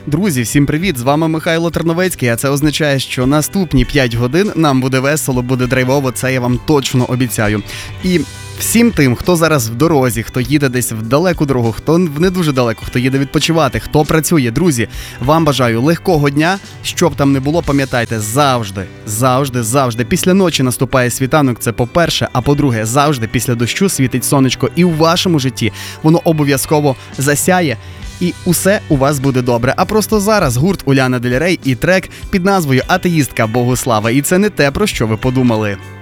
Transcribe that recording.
Друзі, всім привіт! З вами Михайло Терновецький, а це означає, що наступні 5 годин нам буде весело, буде драйвово, це я вам точно обіцяю. І всім тим, хто зараз в дорозі, хто їде десь в далеку дорогу, хто в не дуже далеко, хто їде відпочивати, хто працює, друзі, вам бажаю легкого дня, щоб там не було, пам'ятайте, завжди, після ночі наступає світанок, це по-перше, а по-друге, завжди після дощу світить сонечко, і у вашому житті воно обов'язково засяє, і усе у вас буде добре. А просто зараз гурт Уляна Дель Рей і трек під назвою «Атеїстка Богослава». І це не те, про що ви подумали.